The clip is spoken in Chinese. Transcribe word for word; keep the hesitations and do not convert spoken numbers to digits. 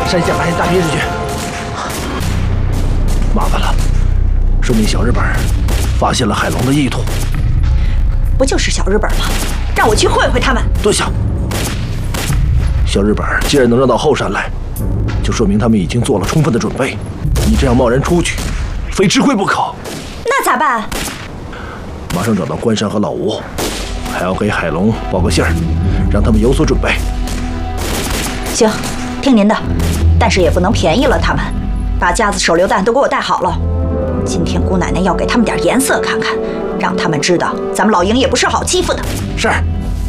山下发现大批日军，麻烦了，说明小日本发现了海龙的意图。 不就是小日本吗？让我去会会他们。 蹲下。小日本既然能让到后山来，就说明他们已经做了充分的准备。你这样贸然出去，非吃亏不可。 那咋办？ 马上找到关山和老吴，还要给海龙报个信儿，让他们有所准备。 行，听您的，但是也不能便宜了他们，把架子手榴弹都给我带好了。今天姑奶奶要给他们点颜色看看，让他们知道咱们老营也不是好欺负的。 是。